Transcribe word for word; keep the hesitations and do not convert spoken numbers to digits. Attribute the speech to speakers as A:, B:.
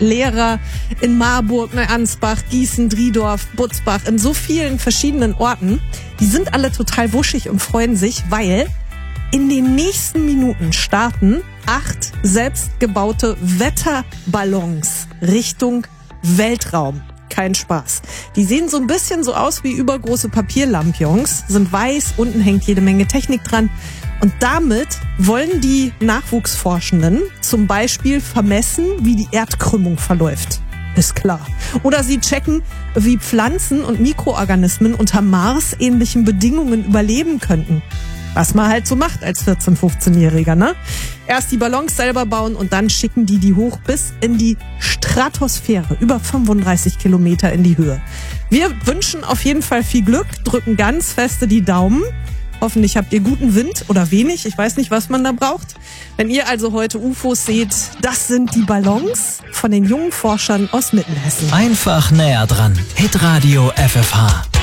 A: Lehrer in Marburg, Neuansbach, Gießen, Driedorf, Butzbach, in so vielen verschiedenen Orten. Die sind alle total wuschig und freuen sich, weil in den nächsten Minuten starten acht selbstgebaute Wetterballons Richtung Weltraum. Kein Spaß. Die sehen so ein bisschen so aus wie übergroße Papierlampions, sind weiß, unten hängt jede Menge Technik dran. Und damit wollen die Nachwuchsforschenden zum Beispiel vermessen, wie die Erdkrümmung verläuft. Ist klar. Oder sie checken, wie Pflanzen und Mikroorganismen unter Mars-ähnlichen Bedingungen überleben könnten. Was man halt so macht als vierzehn-, fünfzehnjähriger, ne? Erst die Ballons selber bauen und dann schicken die die hoch bis in die Stratosphäre, über fünfunddreißig Kilometer in die Höhe. Wir wünschen auf jeden Fall viel Glück, drücken ganz feste die Daumen. Hoffentlich habt ihr guten Wind oder wenig, ich weiß nicht, was man da braucht. Wenn ihr also heute U F Os seht, das sind die Ballons von den jungen Forschern aus Mittelhessen.
B: Einfach näher dran. Hitradio F F H.